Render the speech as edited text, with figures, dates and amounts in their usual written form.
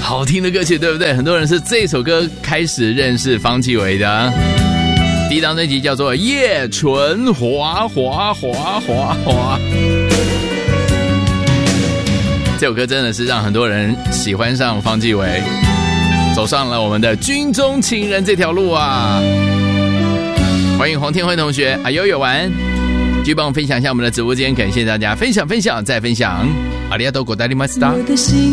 好听的歌曲，对不对？很多人是这首歌开始认识方季韦的。第一张专辑叫做《夜纯华华华华华》，这首歌真的是让很多人喜欢上方季韦，走上了我们的军中情人这条路啊！欢迎黄天辉同学，啊悠悠玩，继续帮我分享一下我们的直播间，感谢大家分享再分享，ありがとうございました。